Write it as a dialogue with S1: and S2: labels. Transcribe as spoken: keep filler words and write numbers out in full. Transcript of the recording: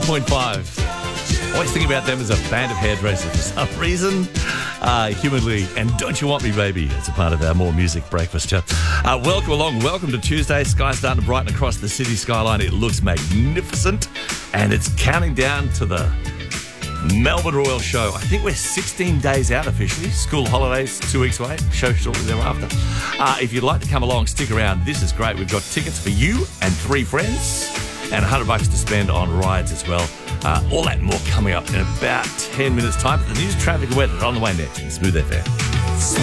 S1: point five. Always think about them as a band of hairdressers for some reason. Uh, Human League and Don't You Want Me Baby as a part of our More Music breakfast show. Uh, welcome along. Welcome to Tuesday. Sky's starting to brighten across the city skyline. It looks magnificent. And it's counting down to the Melbourne Royal Show. I think we're sixteen days out officially. School holidays, two weeks away. Show shortly thereafter. Uh, if you'd like to come along, stick around. This is great. We've got tickets for you and three friends and one hundred bucks to spend on rides as well. Uh, all that and more coming up in about ten minutes' time. The news, traffic, and weather on the way next. Smooth F M.